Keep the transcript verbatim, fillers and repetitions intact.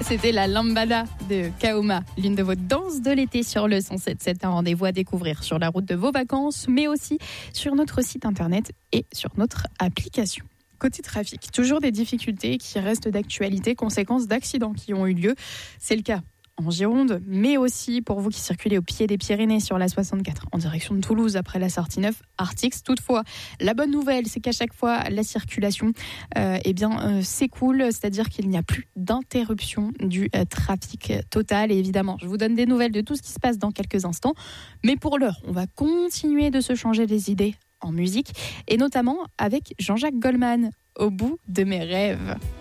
c'était la lambada de Kaoma, l'une de vos danses de l'été sur le cent sept sept. Un rendez-vous à découvrir sur la route de vos vacances, mais aussi sur notre site internet et sur notre application. Côté trafic, toujours des difficultés qui restent d'actualité, conséquences d'accidents qui ont eu lieu. C'est le cas en Gironde, mais aussi pour vous qui circulez au pied des Pyrénées sur la soixante-quatre en direction de Toulouse après la sortie neuf Artix. Toutefois, la bonne nouvelle, c'est qu'à chaque fois, la circulation euh, eh bien, euh, s'écoule, c'est-à-dire qu'il n'y a plus d'interruption du euh, trafic total. Et évidemment, je vous donne des nouvelles de tout ce qui se passe dans quelques instants. Mais pour l'heure, on va continuer de se changer les idées en musique, et notamment avec Jean-Jacques Goldman, Au bout de mes rêves.